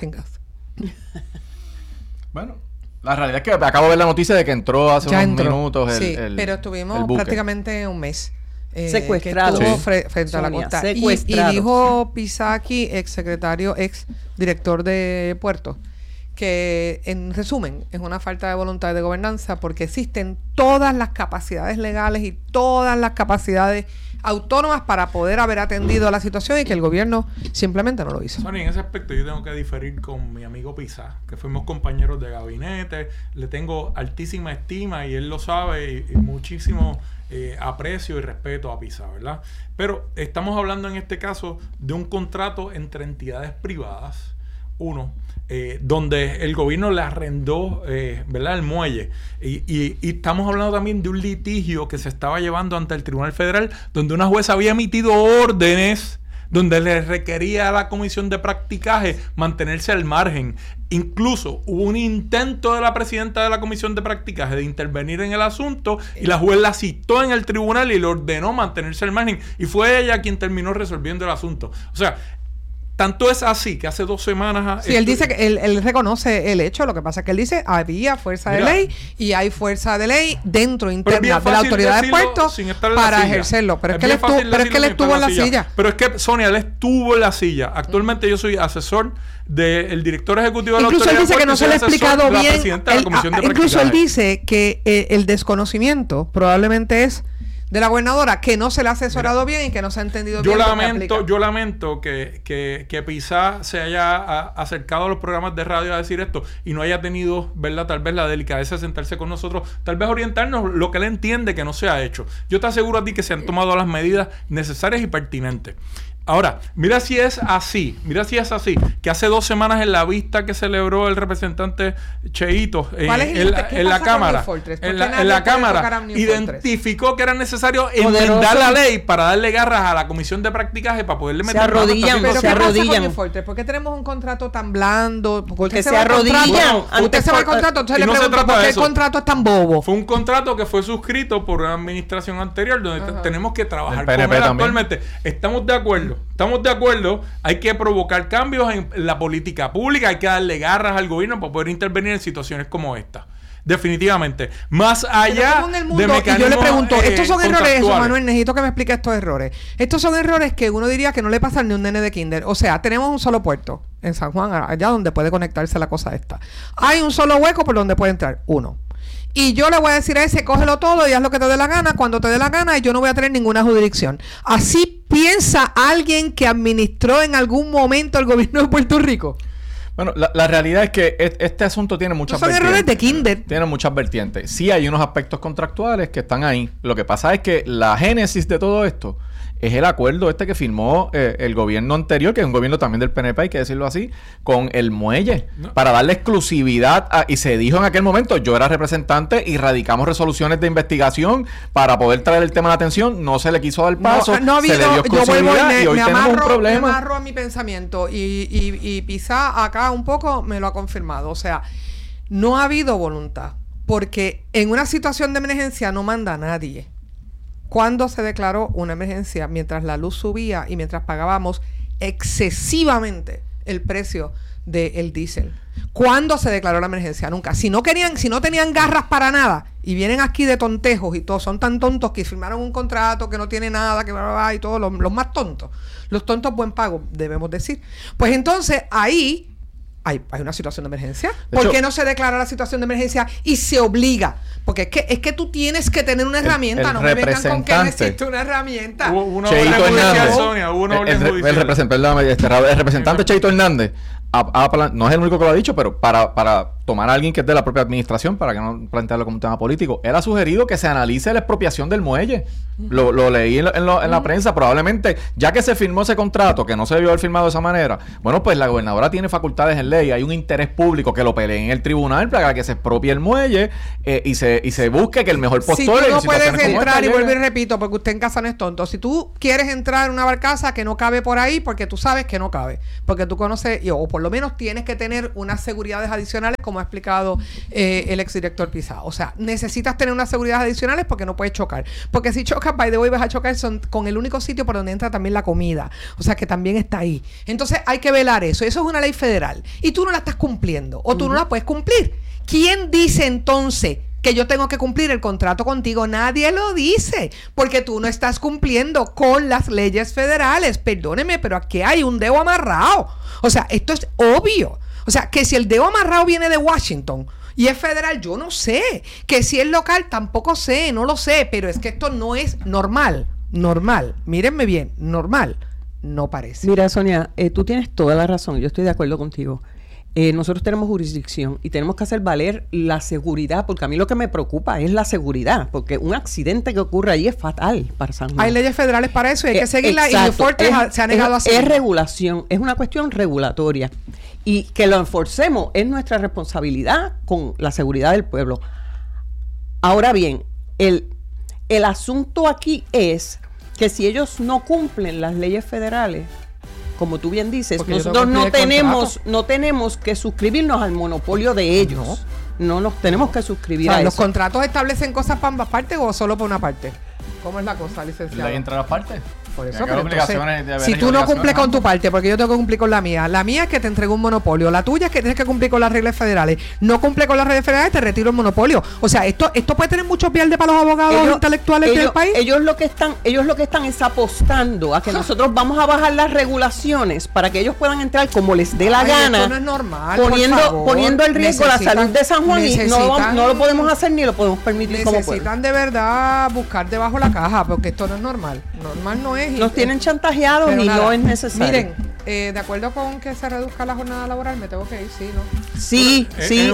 Bueno, la realidad es que acabo de ver la noticia de que entró hace unos minutos pero estuvimos prácticamente un mes secuestrado frente a la costa. Y dijo Pisaki, ex director de Puerto, que en resumen es una falta de voluntad de gobernanza porque existen todas las capacidades legales y todas las capacidades autónomas para poder haber atendido a la situación y que el gobierno simplemente no lo hizo. Sonia, en ese aspecto yo tengo que diferir con mi amigo Pizá, que fuimos compañeros de gabinete, le tengo altísima estima y él lo sabe y muchísimo aprecio y respeto a Pizá, ¿verdad? Pero estamos hablando en este caso de un contrato entre entidades privadas, donde el gobierno le arrendó, ¿verdad?, el muelle. Y estamos hablando también de un litigio que se estaba llevando ante el Tribunal Federal, donde una jueza había emitido órdenes donde le requería a la comisión de practicaje mantenerse al margen. Incluso hubo un intento de la presidenta de la comisión de practicaje de intervenir en el asunto y la juez la citó en el tribunal y le ordenó mantenerse al margen. Y fue ella quien terminó resolviendo el asunto. O sea, tanto es así que hace 2 semanas... Sí, él dice que él reconoce el hecho. Lo que pasa es que él dice había fuerza de ley y hay fuerza de ley dentro interna de la autoridad de puertos para ejercerlo. Pero es que él estuvo en la silla. Pero es que, Sonia, él estuvo en la silla. Actualmente yo soy asesor del director ejecutivo de la autoridad de puertos. Incluso él dice que no se le ha explicado bien. Incluso él dice que el desconocimiento probablemente es de la gobernadora, que no se le ha asesorado bien y que no se ha entendido bien. Yo lamento que Pizá se haya acercado a los programas de radio a decir esto y no haya tenido, ¿verdad?, tal vez la delicadeza de sentarse con nosotros, tal vez orientarnos lo que él entiende que no se ha hecho. Yo te aseguro a ti que se han tomado las medidas necesarias y pertinentes. Ahora, mira si es así, que hace 2 semanas en la vista que celebró el representante Cheito en la Cámara, identificó que era necesario enmendar la ley para darle garras a la comisión de practicaje para poderle meter... Se arrodillan. ¿Por qué tenemos un contrato tan blando? Porque se arrodillan. Usted se va al contrato, entonces le pregunto ¿por qué el contrato es tan bobo? Fue un contrato que fue suscrito por una administración anterior donde tenemos que trabajar con él actualmente. Estamos de acuerdo, hay que provocar cambios en la política pública, hay que darle garras al gobierno para poder intervenir en situaciones como esta. Definitivamente. Más allá de mecanismos, y yo le pregunto, ¿estos son errores, Manuel? Necesito que me explique estos errores. Estos son errores que uno diría que no le pasan ni a un nene de kinder. O sea, tenemos un solo puerto en San Juan, allá donde puede conectarse la cosa esta. Hay un solo hueco por donde puede entrar uno. Y yo le voy a decir a ese, cógelo todo y haz lo que te dé la gana, cuando te dé la gana, y yo no voy a tener ninguna jurisdicción. Así piensa alguien que administró en algún momento el gobierno de Puerto Rico. Bueno, la realidad es que este asunto tiene muchas vertientes. Son errores de kinder. Tiene muchas vertientes. Sí hay unos aspectos contractuales que están ahí. Lo que pasa es que la génesis de todo esto es el acuerdo que firmó el gobierno anterior, que es un gobierno también del PNP, hay que decirlo así, con el muelle, para darle exclusividad y se dijo en aquel momento, yo era representante y radicamos resoluciones de investigación para poder traer el tema a la atención, no se le quiso dar paso, se le dio exclusividad y hoy tenemos un problema. Me amarro a mi pensamiento y Pizá acá un poco me lo ha confirmado, o sea, no ha habido voluntad, porque en una situación de emergencia no manda nadie. Cuando se declaró una emergencia, mientras la luz subía y mientras pagábamos excesivamente el precio del diésel. ¿Cuándo se declaró la emergencia? Nunca. Si no tenían garras para nada y vienen aquí de tontejos y todos son tan tontos que firmaron un contrato que no tiene nada, que y todos los más tontos. Los tontos buen pago, debemos decir. Pues entonces ahí hay una situación de emergencia. ¿Por qué no se declara la situación de emergencia y se obliga? Porque es que tú tienes que tener una herramienta. No me vengan con que no existe una herramienta. El representante Cheito Hernández no es el único que lo ha dicho, pero para tomar a alguien que es de la propia administración, para que no plantearlo como un tema político, él ha sugerido que se analice la expropiación del muelle. Lo leí en la prensa. Probablemente, ya que se firmó ese contrato, que no se debió haber firmado de esa manera, bueno, pues la gobernadora tiene facultades en ley, hay un interés público que lo pelee en el tribunal para que se expropie el muelle y se busque que el mejor postor... Si tú no puedes entrar, y vuelvo y repito, porque usted en casa no es tonto, si tú quieres entrar en una barcaza que no cabe por ahí, porque tú sabes que no cabe, porque tú conoces, o por lo menos tienes que tener unas seguridades adicionales, como ha explicado el exdirector Pizá. O sea, necesitas tener unas seguridades adicionales porque no puedes chocar. Porque si chocas, by the way, vas a chocar con el único sitio por donde entra también la comida. O sea, que también está ahí. Entonces, hay que velar eso. Eso es una ley federal. Y tú no la estás cumpliendo. O tú no la puedes cumplir. ¿Quién dice entonces que yo tengo que cumplir el contrato contigo? Nadie lo dice, porque tú no estás cumpliendo con las leyes federales. Perdóneme, pero aquí hay un dedo amarrado. O sea, esto es obvio. O sea, que si el dedo amarrado viene de Washington y es federal, yo no sé. Que si es local, tampoco sé, no lo sé. Pero es que esto no es normal. Normal. Mírenme bien, normal. No parece. Mira, Sonia, tú tienes toda la razón. Yo estoy de acuerdo contigo. Nosotros tenemos jurisdicción y tenemos que hacer valer la seguridad, porque a mí lo que me preocupa es la seguridad, porque un accidente que ocurre allí es fatal para San Juan. Hay leyes federales para eso y hay que seguirla. Y Fortes se ha negado a hacerlo. Es regulación, es una cuestión regulatoria. Y que lo enforcemos es nuestra responsabilidad con la seguridad del pueblo. Ahora bien, el asunto aquí es que si ellos no cumplen las leyes federales, como tú bien dices, porque nosotros no tenemos que suscribirnos al monopolio de ellos. No nos tenemos que suscribir a eso. ¿Los contratos establecen cosas para ambas partes o solo para una parte? ¿Cómo es la cosa, licenciado? ¿Hay entre las partes? Por eso, entonces, si tú no cumples con tu parte, porque yo tengo que cumplir con la mía es que te entrego un monopolio, la tuya es que tienes que cumplir con las reglas federales, no cumple con las reglas federales, te retiro el monopolio. O sea, esto puede tener muchos vialdes para los abogados intelectuales del país. Ellos lo que están es apostando a que nosotros vamos a bajar las regulaciones para que ellos puedan entrar como les dé la gana. Esto no es normal, poniendo el riesgo la salud de San Juan, y no lo podemos hacer ni lo podemos permitir como pueblo. Necesitan de verdad buscar debajo la caja, porque esto no es normal. Normal no es. Nos tienen chantajeados y no es necesario. Miren, de acuerdo con que se reduzca la jornada laboral, me tengo que ir, ¿sí? ¿No? Sí.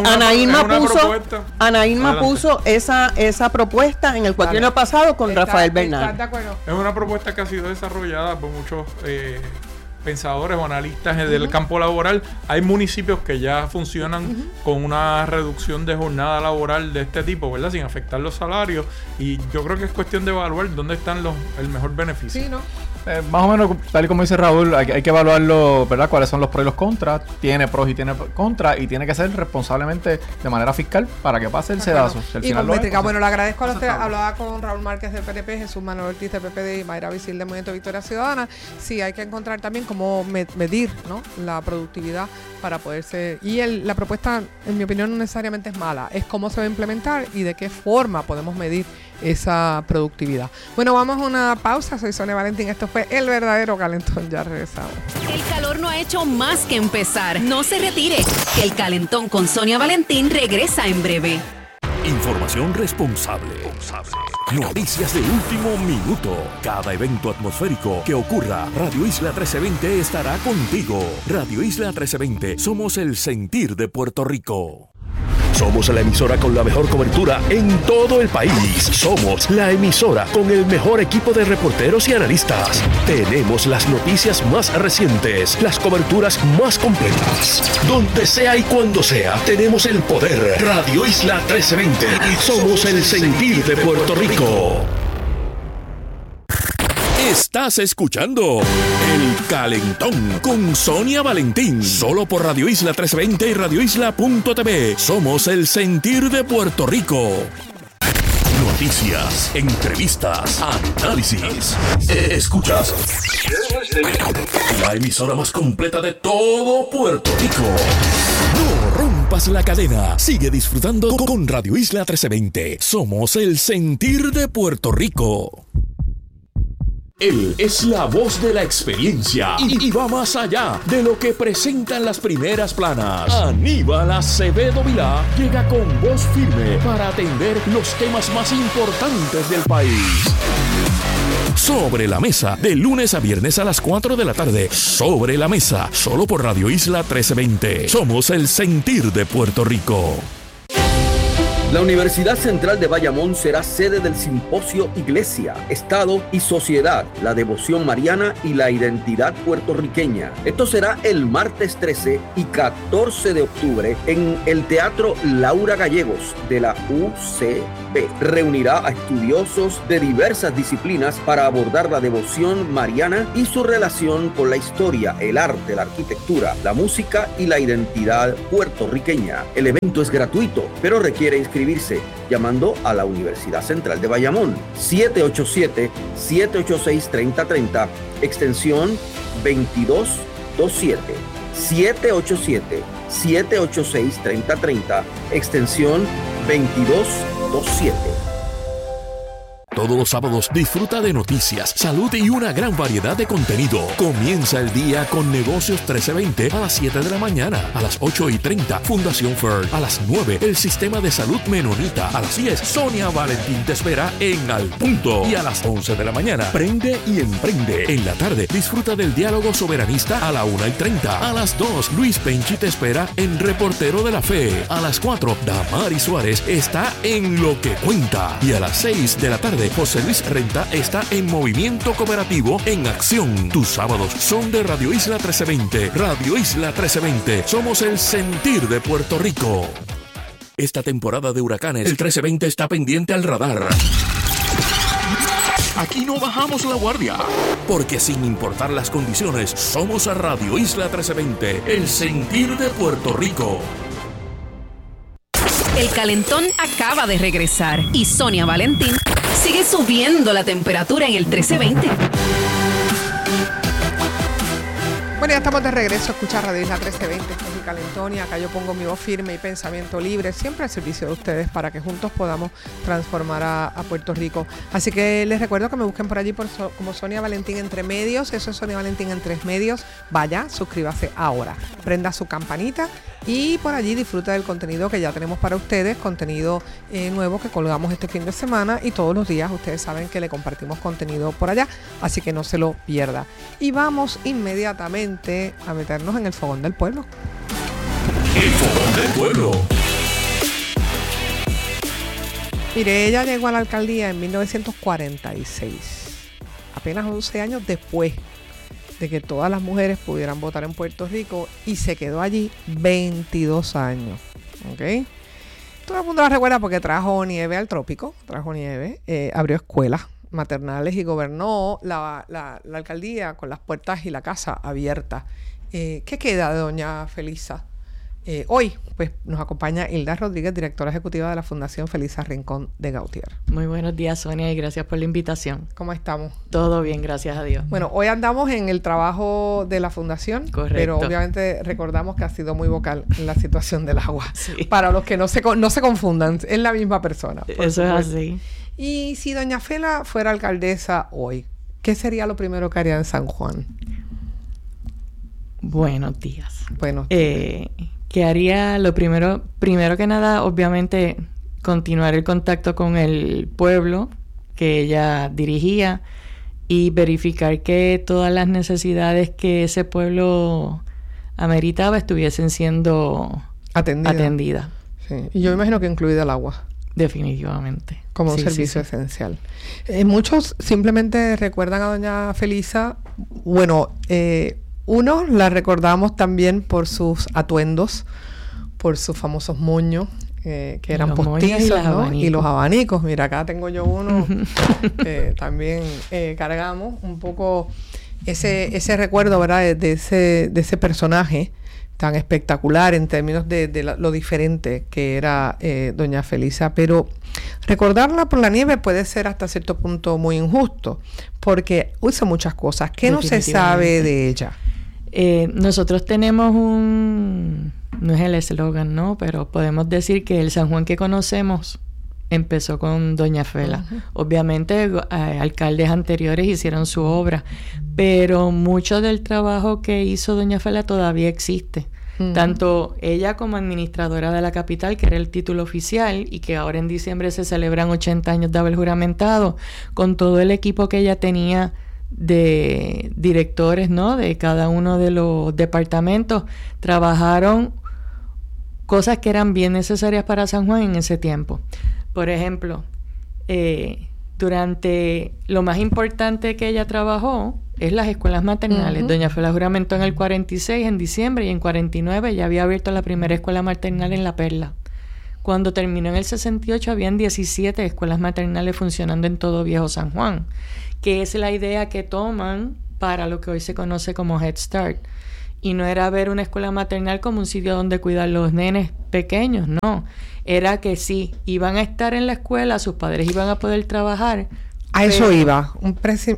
Ana Irma puso esa propuesta en el cuatrienio pasado con Rafael Bernal. ¿Estás de acuerdo? Es una propuesta que ha sido desarrollada por muchos pensadores o analistas del campo laboral. Hay municipios que ya funcionan con una reducción de jornada laboral de este tipo, ¿verdad? Sin afectar los salarios. Y yo creo que es cuestión de evaluar dónde están el mejor beneficio. Sí, ¿no? Más o menos, tal y como dice Raúl, hay que evaluarlo, ¿verdad? Cuáles son los pros y los contras. Tiene pros y tiene contras, y tiene que ser responsablemente de manera fiscal para que pase el sedazo. Y con métrica. Bueno, le agradezco a usted. Hablaba con Raúl Márquez del PNP, Jesús Manuel Ortiz del PPD y Mayra Vicil del Movimiento Victoria Ciudadana. Sí, hay que encontrar también cómo medir, ¿no?, la productividad para poderse... Y la propuesta, en mi opinión, no necesariamente es mala. Es cómo se va a implementar y de qué forma podemos medir esa productividad. Bueno, vamos a una pausa. Soy Sonia Valentín. Esto fue El Verdadero Calentón. Ya regresamos. El calor no ha hecho más que empezar. No se retire, que El Calentón con Sonia Valentín regresa en breve. Información responsable. Noticias de último minuto. Cada evento atmosférico que ocurra, Radio Isla 1320 estará contigo. Radio Isla 1320, somos el sentir de Puerto Rico. Somos la emisora con la mejor cobertura en todo el país. Somos la emisora con el mejor equipo de reporteros y analistas. Tenemos las noticias más recientes, las coberturas más completas. Donde sea y cuando sea, tenemos el poder. Radio Isla 1320. Somos el sentir de Puerto Rico. Estás escuchando El Calentón con Sonia Valentín. Solo por Radio Isla 1320 y radioisla.tv. Somos el sentir de Puerto Rico. Noticias, entrevistas, análisis. Escuchas la emisora más completa de todo Puerto Rico. No rompas la cadena. Sigue disfrutando con Radio Isla 1320. Somos el sentir de Puerto Rico. Él es la voz de la experiencia y va más allá de lo que presentan las primeras planas. Aníbal Acevedo Vilá llega con voz firme para atender los temas más importantes del país. Sobre la Mesa, de lunes a viernes a las 4 de la tarde. Sobre la Mesa, solo por Radio Isla 1320. Somos el sentir de Puerto Rico. La Universidad Central de Bayamón será sede del simposio Iglesia, Estado y Sociedad, la devoción mariana y la identidad puertorriqueña. Esto será el martes 13 y 14 de octubre en el Teatro Laura Gallegos de la UCB. Reunirá a estudiosos de diversas disciplinas para abordar la devoción mariana y su relación con la historia, el arte, la arquitectura, la música y la identidad puertorriqueña. El evento es gratuito, pero requiere inscribirse llamando a la Universidad Central de Bayamón 787-786-3030 extensión 2227 787-786-3030 extensión 2227. Todos los sábados disfruta de noticias, salud y una gran variedad de contenido. Comienza el día con Negocios 1320 a las 7 de la mañana. A las 8:30, Fundación FERD. A las 9, el Sistema de Salud Menonita. A las 10, Sonia Valentín te espera en Al Punto. Y a las 11 de la mañana, Prende y Emprende. En la tarde, disfruta del diálogo soberanista a la 1:30. A las 2, Luis Penchi te espera en Reportero de la Fe. A las 4, Damari Suárez está en Lo que Cuenta. Y a las 6 de la tarde, José Luis Renta está en Movimiento Cooperativo en Acción. Tus sábados son de Radio Isla 1320. Radio Isla 1320. Somos el sentir de Puerto Rico. Esta temporada de huracanes, el 1320 está pendiente al radar. Aquí no bajamos la guardia, porque sin importar las condiciones, somos a Radio Isla 1320, el sentir de Puerto Rico. El calentón acaba de regresar y Sonia Valentín sigue subiendo la temperatura en el 1320. Bueno, ya estamos de regreso a escuchar Radio Isla 1320. Esto es El Calentón y acá yo pongo mi voz firme y pensamiento libre, siempre al servicio de ustedes para que juntos podamos transformar a Puerto Rico. Así que les recuerdo que me busquen por allí como Sonia Valentín Entre Medios. Eso es Sonia Valentín Entre Medios. Vaya, suscríbase ahora. Prenda su campanita y por allí disfruta del contenido que ya tenemos para ustedes, contenido nuevo que colgamos este fin de semana y todos los días ustedes saben que le compartimos contenido por allá, así que no se lo pierda. Y vamos inmediatamente a meternos en el fogón del pueblo. El fogón del pueblo. Mire, ella llegó a la alcaldía en 1946, apenas 11 años después de que todas las mujeres pudieran votar en Puerto Rico, y se quedó allí 22 años. ¿Ok? Todo el mundo la recuerda porque trajo nieve al trópico, abrió escuelas maternales y gobernó la alcaldía con las puertas y la casa abiertas. ¿Qué queda de doña Felisa? Hoy pues nos acompaña Hilda Rodríguez, directora ejecutiva de la Fundación Felisa Rincón de Gautier. Muy buenos días, Sonia, y gracias por la invitación. ¿Cómo estamos? Todo bien, gracias a Dios. Bueno, hoy andamos en el trabajo de la Fundación. Correcto. Pero obviamente recordamos que ha sido muy vocal en la situación del agua. Sí. Para los que no se confundan, es la misma persona. Eso es así. Y si doña Fela fuera alcaldesa hoy, ¿qué sería lo primero que haría en San Juan? Buenos días. Buenos días. ¿Qué haría? Lo primero que nada, obviamente, continuar el contacto con el pueblo que ella dirigía y verificar que todas las necesidades que ese pueblo ameritaba estuviesen siendo atendidas. Sí. Y yo imagino que incluida el agua. Definitivamente. Como un servicio esencial. Muchos simplemente recuerdan a doña Felisa, bueno, uno la recordamos también por sus atuendos, por sus famosos moños, que eran postizos, ¿no? Y los abanicos. Mira, acá tengo yo uno. También cargamos un poco ese recuerdo, ¿verdad? De ese personaje tan espectacular en términos de lo diferente que era doña Felisa. Pero recordarla por la nieve puede ser hasta cierto punto muy injusto, porque hizo muchas cosas. ¿Qué no se sabe de ella? Nosotros tenemos no es el eslogan, ¿no? Pero podemos decir que el San Juan que conocemos empezó con doña Fela. Obviamente alcaldes anteriores hicieron su obra, pero mucho del trabajo que hizo doña Fela todavía existe. Tanto ella como administradora de la capital, que era el título oficial y que ahora en diciembre se celebran 80 años de haber juramentado, con todo el equipo que ella tenía de directores, ¿no?, de cada uno de los departamentos, trabajaron cosas que eran bien necesarias para San Juan en ese tiempo. Por ejemplo, durante lo más importante que ella trabajó es las escuelas maternales. Doña Fela juramentó en el 46, en diciembre, y en 49 ya había abierto la primera escuela maternal en La Perla. Cuando terminó en el 68 habían 17 escuelas maternales funcionando en todo Viejo San Juan, que es la idea que toman para lo que hoy se conoce como Head Start. Y no era ver una escuela maternal como un sitio donde cuidar los nenes pequeños, no. Era que sí, iban a estar en la escuela, sus padres iban a poder trabajar. A eso iba, un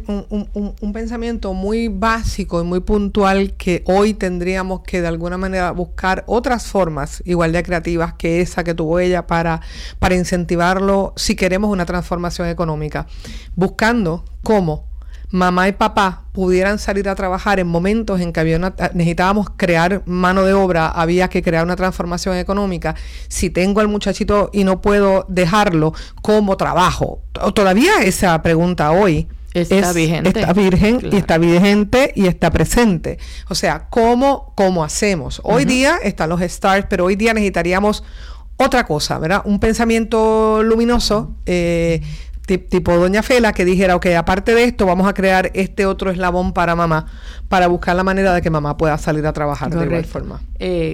pensamiento muy básico y muy puntual que hoy tendríamos que de alguna manera buscar otras formas igual de creativas que esa que tuvo ella para incentivarlo si queremos una transformación económica, buscando cómo mamá y papá pudieran salir a trabajar en momentos en que necesitábamos crear mano de obra, había que crear una transformación económica. Si tengo al muchachito y no puedo dejarlo, ¿cómo trabajo? Todavía esa pregunta hoy está vigente. Está virgen, claro. Y está vigente y está presente. O sea, ¿cómo hacemos? Hoy día están los START, pero hoy día necesitaríamos otra cosa, ¿verdad? Un pensamiento luminoso, tipo doña Fela, que dijera, ok, aparte de esto vamos a crear este otro eslabón para mamá, para buscar la manera de que mamá pueda salir a trabajar. Correcto. De igual forma.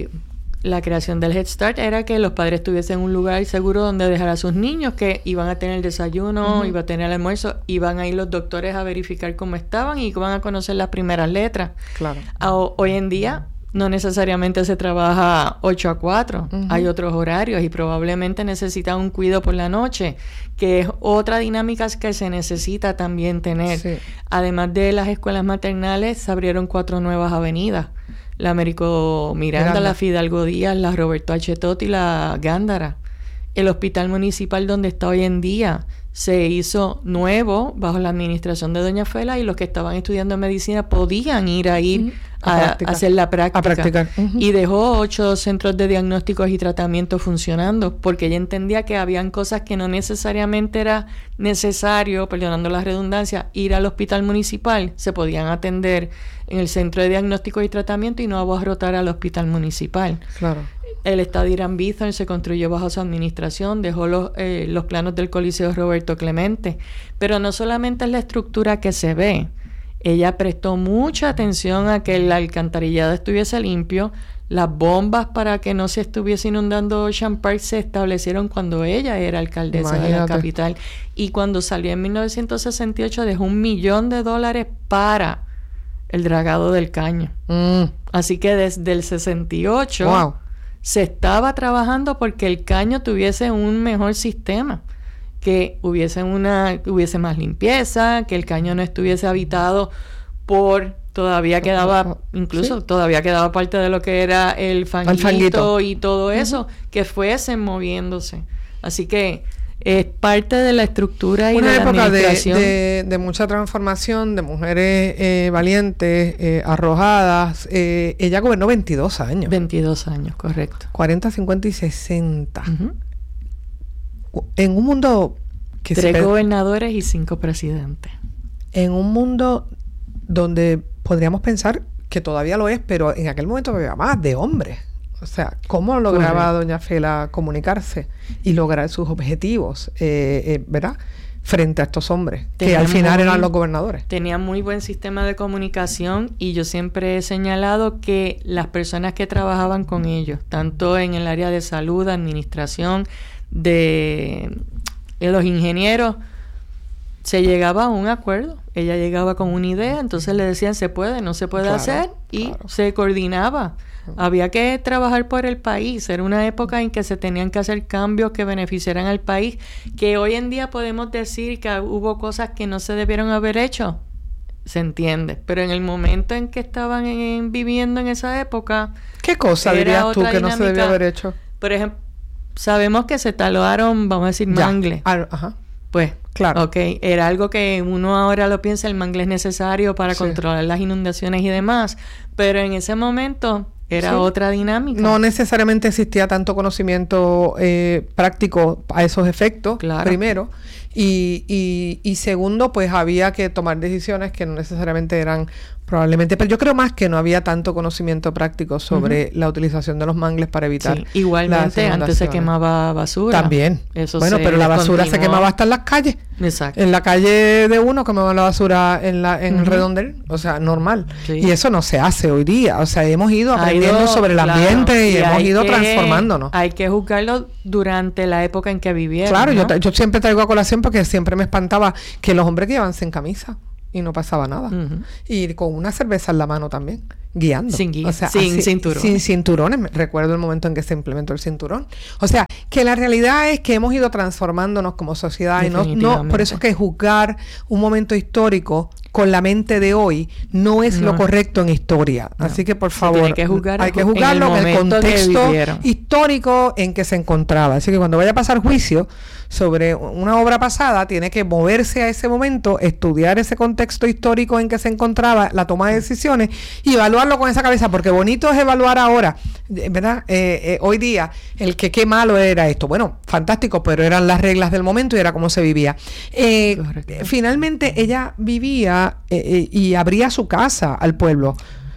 La creación del Head Start era que los padres tuviesen un lugar seguro donde dejar a sus niños, que iban a tener el desayuno, iban a tener el almuerzo, iban a ir los doctores a verificar cómo estaban y van a conocer las primeras letras. Claro. Hoy en día no necesariamente se trabaja 8 a 4. Hay otros horarios y probablemente necesita un cuidado por la noche, que es otra dinámica que se necesita también tener. Sí. Además de las escuelas maternales, se abrieron 4 nuevas avenidas. La Américo Miranda, la Fidalgo Díaz, la Roberto H. Totti y la Gándara. El hospital municipal donde está hoy en día se hizo nuevo bajo la administración de doña Fela, y los que estaban estudiando medicina podían ir a hacer la práctica. A practicar. Y dejó 8 centros de diagnósticos y tratamiento funcionando, porque ella entendía que habían cosas que no necesariamente era necesario, perdonando la redundancia, ir al hospital municipal. Se podían atender en el centro de diagnóstico y tratamiento y no abarrotar al hospital municipal. Claro. El estadio Irán Bithorn se construyó bajo su administración, dejó los planos del Coliseo Roberto Clemente. Pero no solamente es la estructura que se ve, ella prestó mucha atención a que el alcantarillado estuviese limpio. Las bombas para que no se estuviese inundando Ocean Park se establecieron cuando ella era alcaldesa de la capital. Y cuando salió en 1968 dejó $1 millón para el dragado del caño. Así que desde el 68... se estaba trabajando porque el caño tuviese un mejor sistema, que hubiese más limpieza, que el caño no estuviese habitado todavía quedaba parte de lo que era el fanguito y todo eso, que fuesen moviéndose. Así que es parte de la estructura y de la administración. Una época de mucha transformación, de mujeres valientes, arrojadas. Ella gobernó 22 años. 22 años, correcto. 40, 50 y 60. En un mundo que 3 gobernadores y 5 presidentes. En un mundo donde podríamos pensar que todavía lo es, pero en aquel momento había más de hombres. O sea, ¿cómo lograba doña Fela comunicarse y lograr sus objetivos, ¿verdad?, frente a estos hombres, que al final eran los gobernadores? Tenía muy buen sistema de comunicación, y yo siempre he señalado que las personas que trabajaban con ellos, tanto en el área de salud, administración, de los ingenieros, se llegaba a un acuerdo. Ella llegaba con una idea, entonces le decían se puede, no se puede hacer, y se coordinaba. Había que trabajar por el país. Era una época en que se tenían que hacer cambios que beneficiaran al país, que hoy en día podemos decir que hubo cosas que no se debieron haber hecho. Se entiende. Pero en el momento en que estaban viviendo en esa época... ¿Qué cosa dirías tú que no se debió haber hecho? Por ejemplo, sabemos que se talaron, vamos a decir, mangles. Ajá. Pues, claro. Ok, era algo que uno ahora lo piensa, el mangle es necesario para controlar las inundaciones y demás, pero en ese momento era otra dinámica. No necesariamente existía tanto conocimiento práctico a esos efectos, primero. Y segundo, pues había que tomar decisiones que no necesariamente eran probablemente, pero yo creo más que no había tanto conocimiento práctico sobre la utilización de los mangles para evitar. Igualmente antes se quemaba basura. También. Pero la basura se quemaba hasta en las calles. Exacto. En la calle de uno quemaban la basura en el redondel, o sea, normal. Y eso no se hace hoy día. O sea, hemos ido aprendiendo sobre el ambiente y hemos ido transformándonos. Hay que juzgarlo durante la época en que vivieron. Claro, ¿no? yo siempre traigo a colación porque siempre me espantaba que los hombres que iban sin camisa y no pasaba nada. Y con una cerveza en la mano también, guiando. Sin cinturón. Sin cinturones. Recuerdo el momento en que se implementó el cinturón. O sea, que la realidad es que hemos ido transformándonos como sociedad y no por eso es que juzgar un momento histórico con la mente de hoy no es lo correcto en historia. Así que, por favor, hay que juzgarlo en el contexto histórico en que se encontraba. Así que cuando vaya a pasar juicio sobre una obra pasada, tiene que moverse a ese momento, estudiar ese contexto histórico en que se encontraba la toma de decisiones y evaluarlo con esa cabeza, porque bonito es evaluar ahora, ¿verdad? Hoy día, el que qué malo era esto. Bueno, fantástico, pero eran las reglas del momento y era cómo se vivía. Finalmente, ella vivía y abría su casa al pueblo.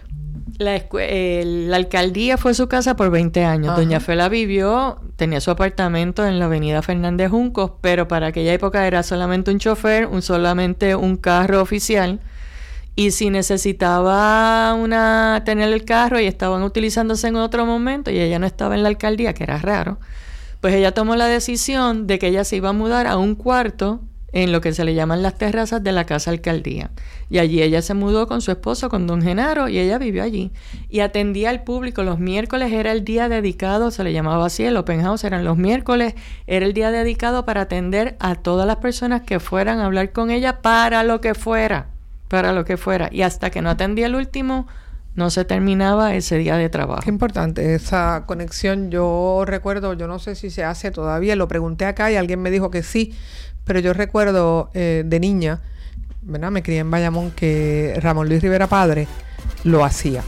La alcaldía fue su casa por 20 años. Doña Fela vivió, tenía su apartamento en la avenida Fernández Juncos, pero para aquella época era solamente un chofer, solamente un carro oficial. Y si necesitaba tener el carro y estaban utilizándose en otro momento y ella no estaba en la alcaldía, que era raro, pues ella tomó la decisión de que ella se iba a mudar a un cuarto en lo que se le llaman las terrazas de la casa alcaldía. Y allí ella se mudó con su esposo, con don Genaro, y ella vivió allí. Y atendía al público. Los miércoles era el día dedicado, se le llamaba así, el open house eran los miércoles, era el día dedicado para atender a todas las personas que fueran a hablar con ella para lo que fuera. Y hasta que no atendía el último, no se terminaba ese día de trabajo. Qué importante esa conexión. Yo recuerdo, yo no sé si se hace todavía, lo pregunté acá y alguien me dijo que sí, pero yo recuerdo de niña, ¿verdad? Me crié en Bayamón, que Ramón Luis Rivera Padre lo hacía.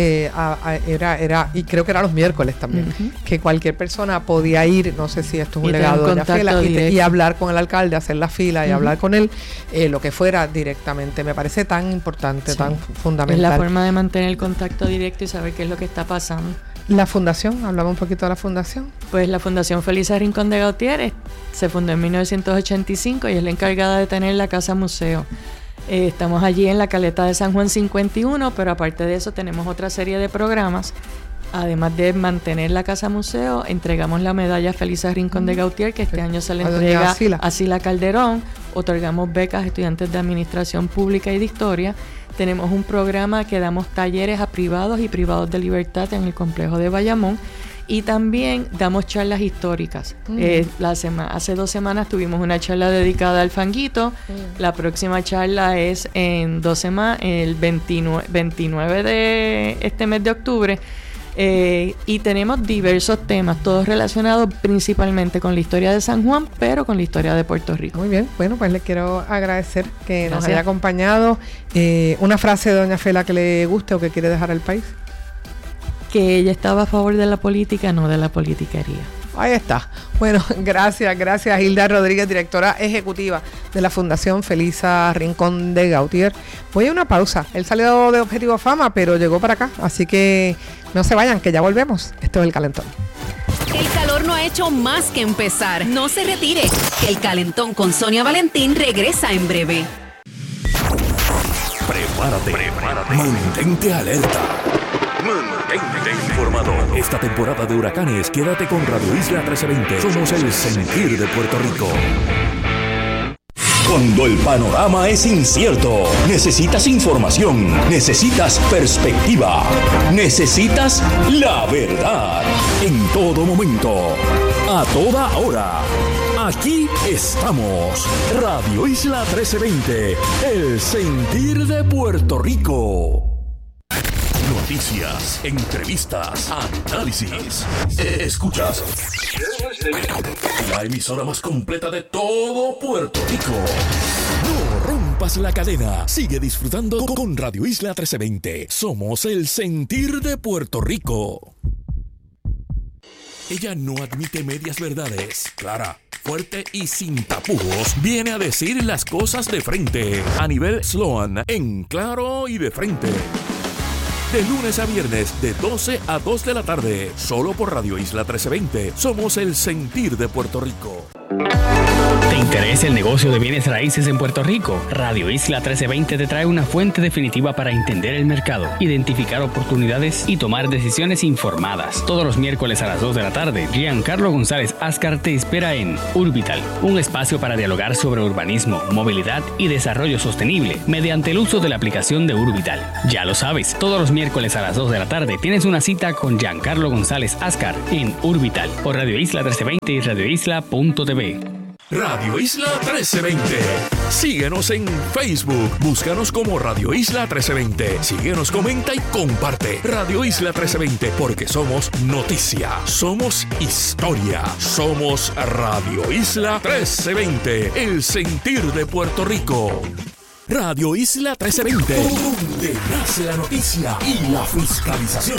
Y creo que era los miércoles también, que cualquier persona podía ir, no sé si esto es un legado de Doña Fela, y hablar con el alcalde, hacer la fila y hablar con él, lo que fuera directamente. Me parece tan importante, tan fundamental. Es la forma de mantener el contacto directo y saber qué es lo que está pasando. La fundación, hablamos un poquito de la fundación. Pues la Fundación Felisa Rincón de Gautier se fundó en 1985 y es la encargada de tener la casa museo. Estamos allí en la Caleta de San Juan 51, pero aparte de eso tenemos otra serie de programas. Además de mantener la casa museo, entregamos la medalla Felisa Rincón de Gautier, que este año se le entrega a Sila Calderón. Otorgamos becas a estudiantes de Administración Pública y de Historia. Tenemos un programa que damos talleres a privados y privados de libertad en el complejo de Bayamón. Y también damos charlas históricas. Hace 2 semanas tuvimos una charla dedicada al fanguito. La próxima charla es en 2 semanas, el 29 de este mes de octubre. Y tenemos diversos temas, todos relacionados principalmente con la historia de San Juan, pero con la historia de Puerto Rico. Muy bien, bueno, pues le quiero agradecer que nos haya acompañado. Una frase de Doña Fela que le guste o que quiere dejar al país. Que ella estaba a favor de la política, no de la politiquería. Ahí está. Bueno, gracias Hilda Rodríguez, directora ejecutiva de la Fundación Felisa Rincón de Gautier. Voy a una pausa. Él salió de Objetivo Fama, pero llegó para acá. Así que no se vayan, que ya volvemos. Esto es El Calentón. El calor no ha hecho más que empezar. No se retire. El Calentón con Sonia Valentín regresa en breve. Prepárate. Mantente alerta. Mantente informado. Esta temporada de huracanes, quédate con Radio Isla 1320. Somos el sentir de Puerto Rico. Cuando el panorama es incierto, necesitas información, necesitas perspectiva, necesitas la verdad. En todo momento, a toda hora. Aquí estamos. Radio Isla 1320, el sentir de Puerto Rico. Noticias, entrevistas, análisis. Escuchas 1320. La emisora más completa de todo Puerto Rico. No rompas la cadena. Sigue disfrutando con Radio Isla 1320. Somos el sentir de Puerto Rico. Ella no admite medias verdades. Clara, fuerte y sin tapujos, viene a decir las cosas de frente. A nivel Sloan, en claro y de frente. De lunes a viernes, de 12 a 2 de la tarde. Solo por Radio Isla 1320. Somos el sentir de Puerto Rico. ¿Te interesa el negocio de bienes raíces en Puerto Rico? Radio Isla 1320 te trae una fuente definitiva para entender el mercado, identificar oportunidades y tomar decisiones informadas. Todos los miércoles a las 2 de la tarde, Giancarlo González Ascar te espera en Urbital, un espacio para dialogar sobre urbanismo, movilidad y desarrollo sostenible mediante el uso de la aplicación de Urbital. Ya lo sabes, todos los miércoles a las 2 de la tarde tienes una cita con Giancarlo González Ascar en Urbital por Radio Isla 1320 y radioisla.tv. Radio Isla 1320. Síguenos en Facebook. Búscanos como Radio Isla 1320. Síguenos, comenta y comparte. Radio Isla 1320, porque somos noticia, somos historia, somos Radio Isla 1320, el sentir de Puerto Rico. Radio Isla 1320, donde nace la noticia y la fiscalización.